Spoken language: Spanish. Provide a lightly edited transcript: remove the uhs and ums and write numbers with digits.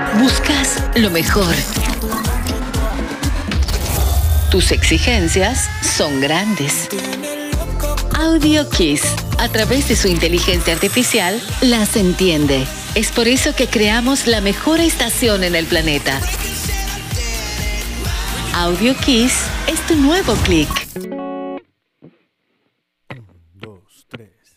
Buscas lo mejor. Tus exigencias son grandes. Audio Kiss, a través de su inteligencia artificial, las entiende. Es por eso que creamos la mejor estación en el planeta. Audio Kiss es tu nuevo clic.